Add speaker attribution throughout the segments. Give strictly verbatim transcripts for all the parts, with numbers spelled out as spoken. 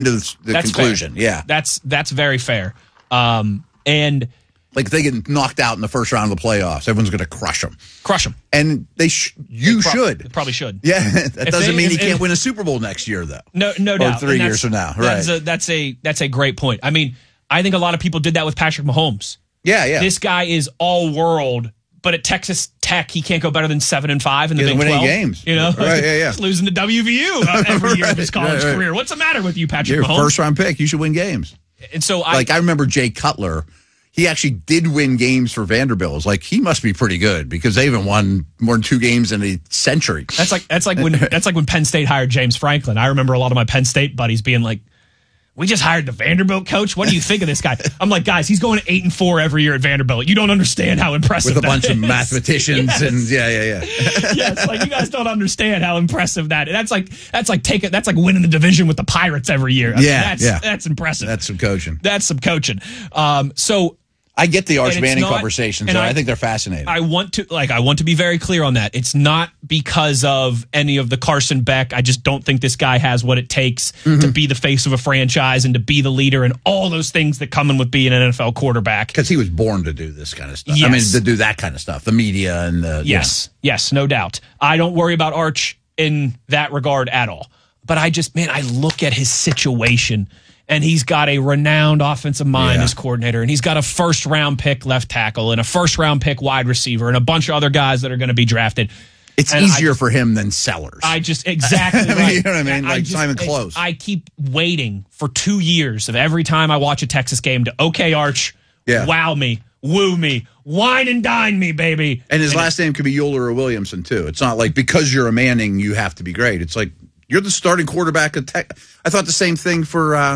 Speaker 1: the, the
Speaker 2: that's
Speaker 1: conclusion.
Speaker 2: Fair.
Speaker 1: Yeah,
Speaker 2: that's that's very fair. Um, and
Speaker 1: like if they get knocked out in the first round of the playoffs, everyone's going to crush them.
Speaker 2: Crush them,
Speaker 1: and they sh- you
Speaker 2: they pro-
Speaker 1: should
Speaker 2: they probably should.
Speaker 1: Yeah, that
Speaker 2: if
Speaker 1: doesn't
Speaker 2: they,
Speaker 1: mean
Speaker 2: if,
Speaker 1: you can't
Speaker 2: if,
Speaker 1: win a Super Bowl next year, though.
Speaker 2: No, no
Speaker 1: or
Speaker 2: doubt.
Speaker 1: three years from now, right?
Speaker 2: That's a, that's a that's a great point. I mean, I think a lot of people did that with Patrick Mahomes.
Speaker 1: Yeah, yeah.
Speaker 2: This guy is all world, but at Texas Tech, he can't go better than seven and five in the Big
Speaker 1: winning
Speaker 2: twelve.
Speaker 1: Games,
Speaker 2: You know,
Speaker 1: right? Yeah, yeah.
Speaker 2: He's losing to W V U every
Speaker 1: right,
Speaker 2: year of his college
Speaker 1: right, right.
Speaker 2: career. What's the matter with you, Patrick
Speaker 1: You're a
Speaker 2: Mahomes?
Speaker 1: first round pick. You should win games.
Speaker 2: And so, I,
Speaker 1: like I remember Jay Cutler. He actually did win games for Vanderbilt. It's like he must be pretty good because they haven't won more than two games in a century.
Speaker 2: That's like that's like when that's like when Penn State hired James Franklin. I remember a lot of my Penn State buddies being like, "We just hired the Vanderbilt coach. What do you think of this guy?" I'm like, guys, he's going eight and four every year at Vanderbilt. You don't understand how impressive
Speaker 1: with a
Speaker 2: that
Speaker 1: bunch
Speaker 2: is.
Speaker 1: of mathematicians
Speaker 2: Yes.
Speaker 1: and yeah, yeah, yeah.
Speaker 2: Yes, like you guys don't understand how impressive that is. That's like that's like take it. That's like winning the division with the Pirates every year. I mean,
Speaker 1: Yeah,
Speaker 2: that's,
Speaker 1: yeah.
Speaker 2: that's impressive.
Speaker 1: That's some coaching.
Speaker 2: That's some coaching. Um, so.
Speaker 1: I get the Arch
Speaker 2: And it's
Speaker 1: Manning
Speaker 2: not-
Speaker 1: conversations,
Speaker 2: and
Speaker 1: and I,
Speaker 2: I-
Speaker 1: think they're fascinating.
Speaker 2: I want to like I want to be very clear on that. It's not because of any of the Carson Beck. I just don't think this guy has what it takes
Speaker 1: Mm-hmm.
Speaker 2: to be the face of a franchise and to be the leader and all those things that come in with being an N F L quarterback.
Speaker 1: Because he was born to do this kind of stuff.
Speaker 2: Yes.
Speaker 1: I mean, to do that kind of stuff, the media and the
Speaker 2: Yes, yes, no doubt. I don't worry about Arch in that regard at all. But I just, man, I look at his situation. And he's got a renowned offensive mind
Speaker 1: Yeah.
Speaker 2: as coordinator. And he's got a first-round pick left tackle and a first-round pick wide receiver and a bunch of other guys that are going to be drafted.
Speaker 1: It's
Speaker 2: And
Speaker 1: easier
Speaker 2: I,
Speaker 1: for him than Sellers.
Speaker 2: I just, exactly
Speaker 1: I mean,
Speaker 2: right.
Speaker 1: you know what I mean? Like,
Speaker 2: just-
Speaker 1: not even close.
Speaker 2: I keep waiting for two years of every time I watch a Texas game to, okay, Arch,
Speaker 1: Yeah.
Speaker 2: wow me, woo me, wine and dine me, baby.
Speaker 1: and his last name could be Euler or Williamson, too. It's not like because you're a Manning, you have to be great. It's like you're the starting quarterback of Tech. I thought the same thing for uh,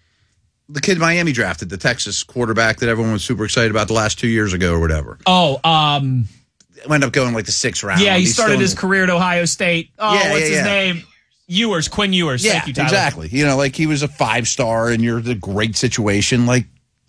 Speaker 1: the kid Miami drafted, the Texas quarterback that everyone was super excited about the last two years ago or whatever.
Speaker 2: Oh, um...
Speaker 1: Wound up going like the sixth round.
Speaker 2: Yeah, he
Speaker 1: He's
Speaker 2: started
Speaker 1: still-
Speaker 2: his career at Ohio State. Oh,
Speaker 1: Yeah,
Speaker 2: what's
Speaker 1: yeah,
Speaker 2: his
Speaker 1: yeah.
Speaker 2: name? Ewers, Quinn Ewers.
Speaker 1: Yeah,
Speaker 2: Thank you, Tyler.
Speaker 1: exactly. You know, like he was a five star, and you're the great situation. Like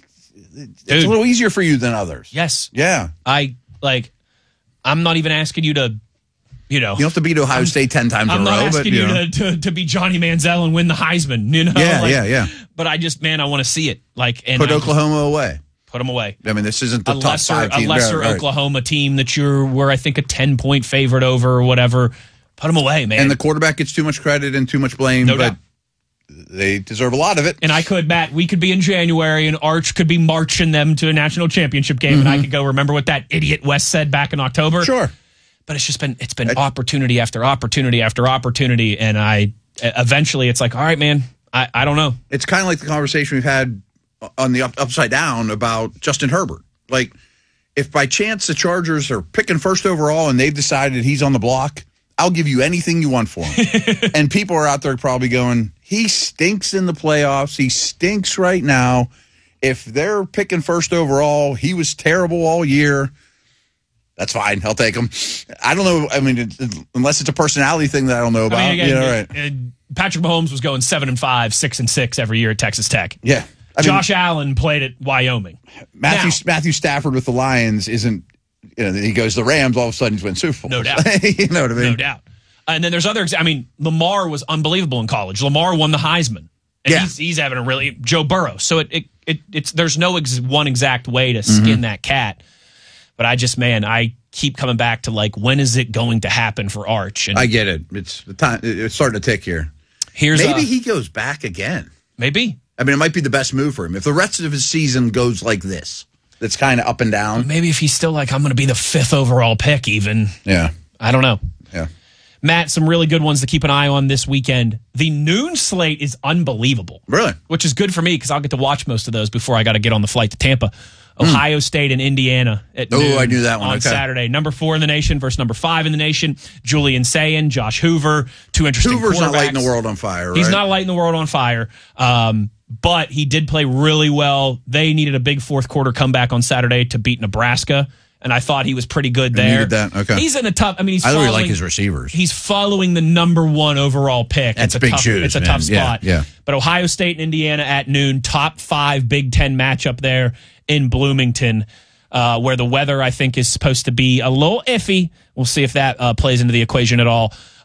Speaker 1: it's
Speaker 2: Dude.
Speaker 1: a little easier for you than others.
Speaker 2: Yes.
Speaker 1: Yeah,
Speaker 2: I, like, I'm not even asking you to, you know.
Speaker 1: you don't have to beat Ohio State ten times
Speaker 2: I'm
Speaker 1: in a
Speaker 2: not
Speaker 1: row,
Speaker 2: asking
Speaker 1: but you
Speaker 2: you
Speaker 1: know.
Speaker 2: to, to, to be Johnny Manziel and win the Heisman, you know?
Speaker 1: Yeah,
Speaker 2: Like,
Speaker 1: yeah, yeah.
Speaker 2: But I just, man, I want to see it. Like, and
Speaker 1: Put
Speaker 2: I
Speaker 1: Oklahoma away.
Speaker 2: put them away.
Speaker 1: I mean, this isn't the
Speaker 2: A
Speaker 1: top
Speaker 2: lesser,
Speaker 1: five
Speaker 2: a
Speaker 1: team.
Speaker 2: lesser
Speaker 1: Right, right.
Speaker 2: Oklahoma team that you're, were I think a ten point favorite over or whatever. Put them away, man.
Speaker 1: And the quarterback gets too much credit and too much blame,
Speaker 2: No
Speaker 1: but
Speaker 2: doubt.
Speaker 1: they deserve a lot of it.
Speaker 2: And I could, Matt, we could be in January and Arch could be marching them to a national championship game. And I could go, remember what that idiot West said back in October?
Speaker 1: Sure.
Speaker 2: But it's just been, it's been opportunity after opportunity after opportunity. And I, eventually it's like, all right, man, I, I don't know.
Speaker 1: It's kind of like the conversation we've had on the up, upside down about Justin Herbert. Like, if by chance the Chargers are picking first overall and they've decided he's on the block, I'll give you anything you want for him. And people are out there probably going, he stinks in the playoffs. He stinks right now. If they're picking first overall, he was terrible all year. That's fine. I'll take him. I don't know. I mean, it, it, unless it's a personality thing that I don't know about.
Speaker 2: I mean, again,
Speaker 1: you know, right.
Speaker 2: uh, Patrick Mahomes was going seven and five, six and six every year at Texas Tech.
Speaker 1: Yeah. I mean,
Speaker 2: Josh Allen played at Wyoming.
Speaker 1: Matthew
Speaker 2: Now-
Speaker 1: Matthew Stafford with the Lions isn't, you know, he goes to the Rams, all of a sudden he's winning Super Bowl.
Speaker 2: No doubt.
Speaker 1: You know what I mean?
Speaker 2: No doubt. And then there's other, ex- I mean, Lamar was unbelievable in college. Lamar won the Heisman. And
Speaker 1: Yeah.
Speaker 2: he's, he's having a really, Joe Burrow. So it, it, it it's, there's no ex- one exact way to skin
Speaker 1: Mm-hmm.
Speaker 2: that cat. But I just, man, I keep coming back to like, when is it going to happen for Arch? And
Speaker 1: I get it. It's the time. It's starting to tick here.
Speaker 2: here's
Speaker 1: Maybe
Speaker 2: a,
Speaker 1: he goes back again.
Speaker 2: maybe.
Speaker 1: I mean, it might be the best move for him. If the rest of his season goes like this, that's kind of up and down.
Speaker 2: Maybe if he's still like, I'm going to be the fifth overall pick even.
Speaker 1: Yeah.
Speaker 2: I don't know.
Speaker 1: Yeah.
Speaker 2: Matt, some really good ones to keep an eye on this weekend. The noon slate is unbelievable.
Speaker 1: Really?
Speaker 2: Which is good for me because I'll get to watch most of those before I got to get on the flight to Tampa. Ohio State and Indiana at
Speaker 1: Oh,
Speaker 2: noon
Speaker 1: I knew that one.
Speaker 2: on
Speaker 1: Okay.
Speaker 2: Saturday. Number four in the nation versus number five in the nation. Julian Sayin, Josh Hoover, two interesting
Speaker 1: Hoover's not
Speaker 2: quarterbacks.
Speaker 1: lighting the world on fire, right?
Speaker 2: He's not lighting the world on fire, um, but he did play really well. They needed a big fourth quarter comeback on Saturday to beat Nebraska, and I thought he was pretty good there.
Speaker 1: needed that, okay.
Speaker 2: He's in a tough. I mean, he's
Speaker 1: I really
Speaker 2: following,
Speaker 1: like his receivers.
Speaker 2: He's following the number one overall pick.
Speaker 1: That's
Speaker 2: it's a
Speaker 1: big
Speaker 2: tough,
Speaker 1: shoes,
Speaker 2: It's a
Speaker 1: man.
Speaker 2: tough
Speaker 1: Yeah,
Speaker 2: spot.
Speaker 1: yeah.
Speaker 2: But Ohio State and Indiana at noon, top five Big Ten matchup there in Bloomington. Uh, where the weather, I think, is supposed to be a little iffy. We'll see if that uh, plays into the equation at all.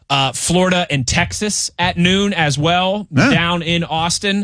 Speaker 2: Uh, Florida and Texas at noon as well,
Speaker 1: Yeah.
Speaker 2: down in Austin.